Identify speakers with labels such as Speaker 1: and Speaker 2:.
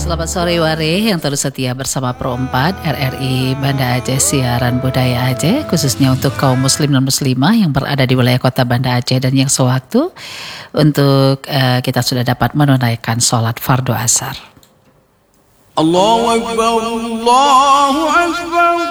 Speaker 1: Selamat sore Wari yang terus setia bersama Pro 4 RRI Banda Aceh Siaran Budaya Aceh, khususnya untuk kaum muslim dan muslimah yang berada di wilayah kota Banda Aceh dan yang sewaktu untuk kita sudah dapat menunaikan sholat fardu asar.
Speaker 2: Allahu Akbar, Allahu Akbar.